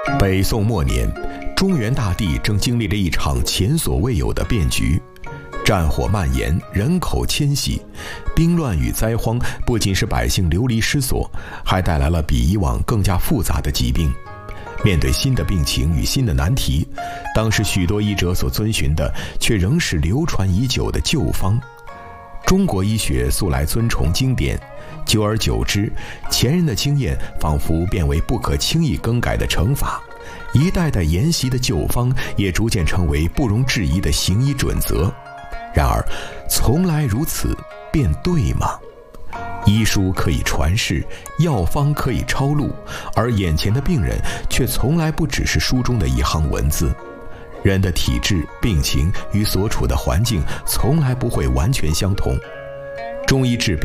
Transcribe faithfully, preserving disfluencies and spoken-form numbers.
北宋末年，中原大地正经历着一场前所未有的变局，战火蔓延，人口迁徙，兵乱与灾荒不仅使百姓流离失所，还带来了比以往更加复杂的疾病。面对新的病情与新的难题，当时许多医者所遵循的却仍是流传已久的旧方。中国医学素来尊崇经典，久而久之，前人的经验仿佛变为不可轻易更改的成法，一代代沿袭的旧方也逐渐成为不容置疑的行医准则。然而，从来如此，便对吗？医书可以传世，药方可以抄录，而眼前的病人却从来不只是书中的一行文字。人的体质、病情与所处的环境从来不会完全相同。中医治病